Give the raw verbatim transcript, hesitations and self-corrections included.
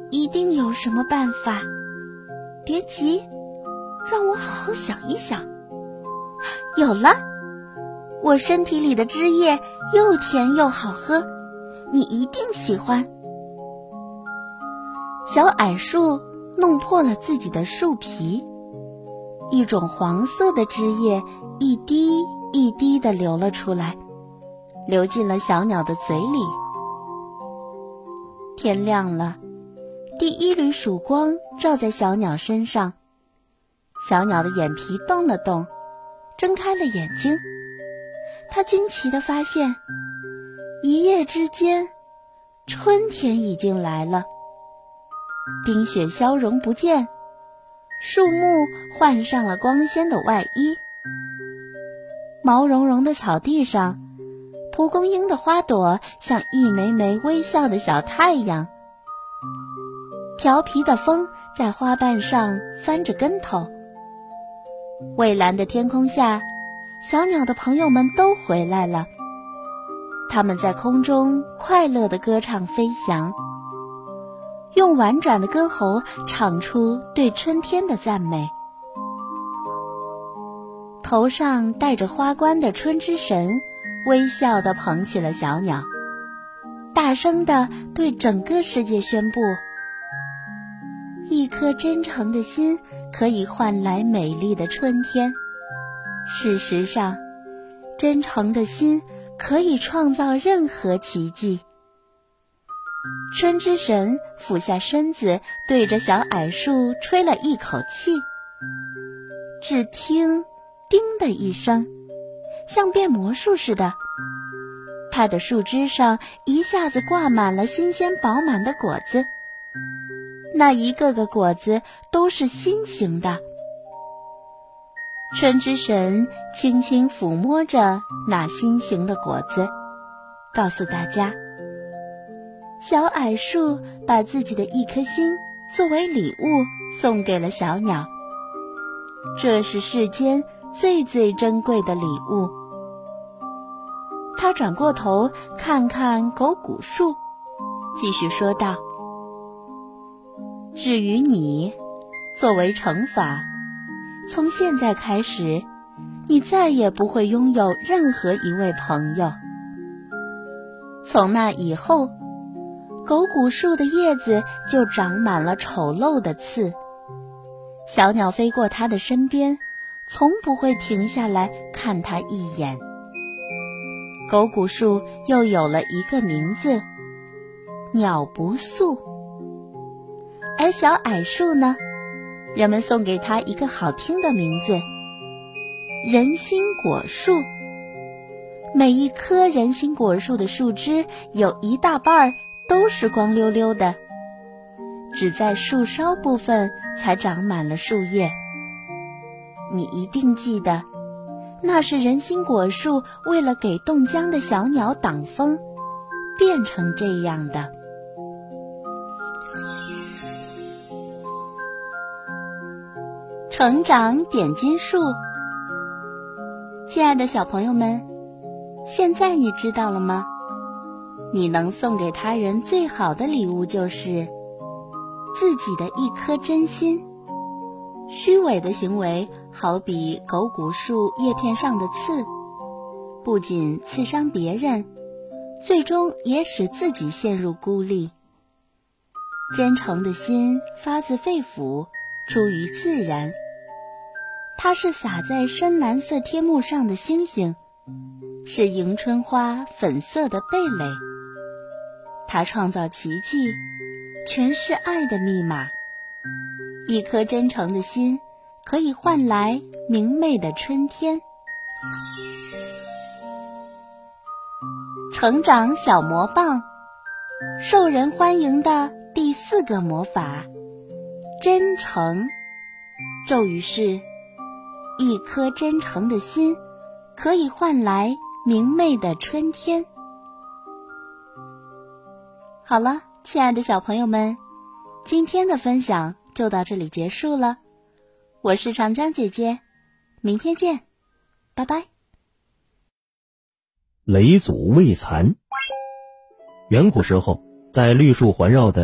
一定有什么办法。别急，让我好好想一想。有了，我身体里的汁液又甜又好喝，你一定喜欢。小矮树弄破了自己的树皮，一种黄色的汁液一滴一滴地流了出来，流进了小鸟的嘴里。天亮了，第一缕曙光照在小鸟身上，小鸟的眼皮动了动，睁开了眼睛。它惊奇地发现，一夜之间，春天已经来了。冰雪消融不见，树木换上了光鲜的外衣。毛茸茸的草地上，蒲公英的花朵像一枚枚微笑的小太阳。调皮的风在花瓣上翻着跟头。蔚蓝的天空下，小鸟的朋友们都回来了。它们在空中快乐地歌唱飞翔，用婉转的歌喉唱出对春天的赞美。头上戴着花冠的春之神微笑地捧起了小鸟，大声地对整个世界宣布：一颗真诚的心可以换来美丽的春天。事实上，真诚的心可以创造任何奇迹。春之神俯下身子，对着小矮树吹了一口气，只听叮的一声，像变魔术似的，它的树枝上一下子挂满了新鲜饱满的果子，那一个个果子都是心形的。春之神轻轻抚摸着那心形的果子，告诉大家，小矮树把自己的一颗心作为礼物送给了小鸟，这是世间最最珍贵的礼物。他转过头看看狗骨树，继续说道：至于你，作为惩罚，从现在开始，你再也不会拥有任何一位朋友。从那以后，狗骨树的叶子就长满了丑陋的刺，小鸟飞过它的身边，从不会停下来看它一眼。狗骨树又有了一个名字，鸟不宿。而小矮树呢，人们送给它一个好听的名字，人心果树。每一棵人心果树的树枝有一大半都是光溜溜的，只在树梢部分才长满了树叶。你一定记得，那是人心果树为了给冻僵的小鸟挡风，变成这样的。成长点金术。亲爱的小朋友们，现在你知道了吗？你能送给他人最好的礼物就是自己的一颗真心。虚伪的行为好比狗骨树叶片上的刺，不仅刺伤别人，最终也使自己陷入孤立。真诚的心发自肺腑，出于自然。它是洒在深蓝色天幕上的星星，是迎春花粉色的蓓蕾。它创造奇迹，全是爱的密码。一颗真诚的心可以换来明媚的春天。成长小魔棒，受人欢迎的第四个魔法，真诚。咒语是：一颗真诚的心可以换来明媚的春天。好了，亲爱的小朋友们，今天的分享就到这里结束了。我是长江姐姐，明天见，拜拜。 雷祖未残。远古时候，在绿树环绕的